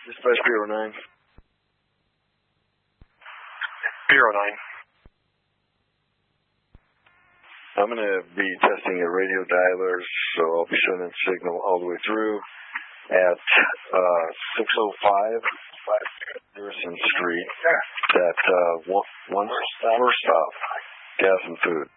Dispatch Bureau 9. Bureau 9. I'm going to be testing a radio dialer, so I'll be sending signal all the way through at 605 Harrison Street at one stop gas and food.